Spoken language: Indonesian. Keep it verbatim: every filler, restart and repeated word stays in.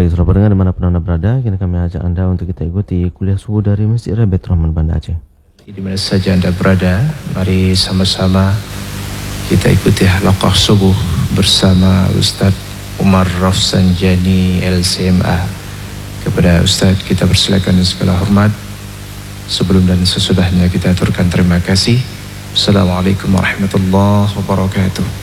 Baik, saudara pendengar dimanapun Anda berada, kini kami ajak Anda untuk kita ikuti kuliah subuh dari Masjid Rabiat Rahman Banda Aceh. Di mana saja Anda berada, mari sama-sama kita ikuti halaqah subuh bersama Ustadz Umar Rafsanjani L C M A. Kepada Ustadz kita persilakan segala hormat. Sebelum dan sesudahnya kita aturkan terima kasih. Assalamualaikum warahmatullahi wabarakatuh.